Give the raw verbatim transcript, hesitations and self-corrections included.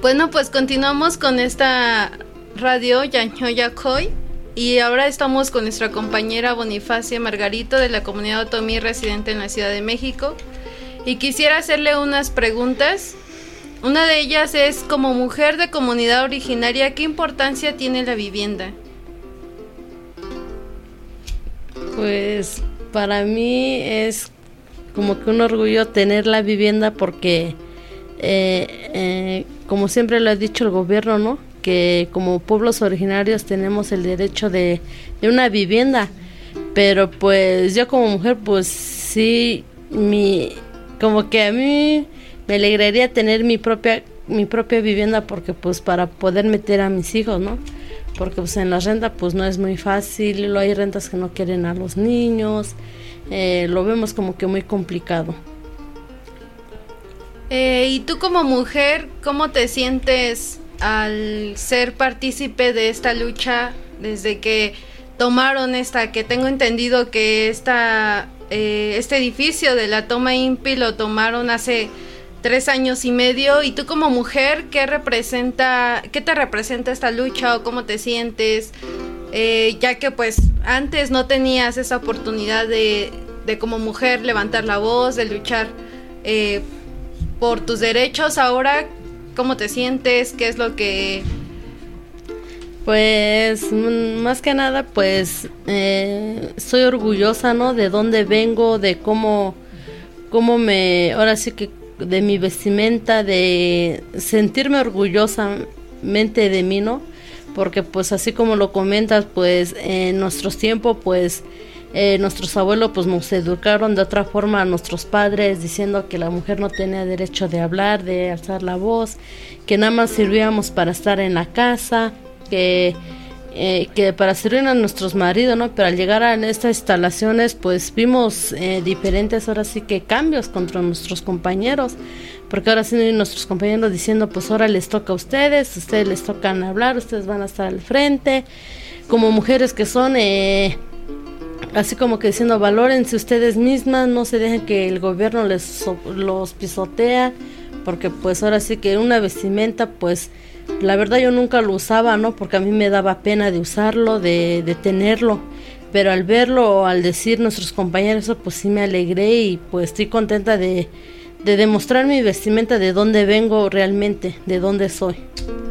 Bueno, pues continuamos con esta radio Yanhoyacoy y ahora estamos con nuestra compañera Bonifacia Margarito de la comunidad otomí residente en la Ciudad de México y quisiera hacerle unas preguntas. Una de ellas es, como mujer de comunidad originaria, ¿qué importancia tiene la vivienda? Pues para mí es como que un orgullo tener la vivienda porque eh, eh, como siempre lo ha dicho el gobierno, ¿no? Que como pueblos originarios tenemos el derecho de, de una vivienda, pero pues yo como mujer pues sí, mi, como que a mí me alegraría tener mi propia mi propia vivienda porque pues para poder meter a mis hijos, ¿no? Porque pues en la renta pues no es muy fácil, lo hay rentas que no quieren a los niños, eh, lo vemos como que muy complicado. Eh, y tú como mujer, ¿cómo te sientes al ser partícipe de esta lucha desde que tomaron esta, que tengo entendido que esta, eh, este edificio de la Toma INPI lo tomaron hace tres años y medio, y tú como mujer, ¿qué representa, qué te representa esta lucha o cómo te sientes? Eh, ya que pues antes no tenías esa oportunidad de, de como mujer levantar la voz, de luchar eh, por tus derechos. Ahora, ¿cómo te sientes? ¿Qué es lo que...? Pues más que nada pues eh, soy orgullosa, ¿no? De dónde vengo, de cómo, cómo me, ahora sí que de mi vestimenta, de sentirme orgullosamente de mí, ¿no? Porque pues así como lo comentas, pues en nuestros tiempos pues eh, nuestros abuelos pues nos educaron de otra forma a nuestros padres, diciendo que la mujer no tenía derecho de hablar, de alzar la voz, que nada más servíamos para estar en la casa, que eh, que para servir a nuestros maridos, ¿no? Pero al llegar a estas instalaciones pues vimos eh, diferentes, ahora sí que cambios contra nuestros compañeros, porque ahora sí nuestros compañeros diciendo pues ahora les toca a ustedes, ustedes les tocan hablar, ustedes van a estar al frente, como mujeres que son, eh, así como que diciendo valórense ustedes mismas, no se dejen que el gobierno les los pisotea, porque pues ahora sí que una vestimenta pues la verdad yo nunca lo usaba, ¿no? Porque a mí me daba pena de usarlo, de, de tenerlo, pero al verlo o al decir nuestros compañeros eso, pues sí me alegré y pues estoy contenta de, de demostrar mi vestimenta, de dónde vengo realmente, de dónde soy.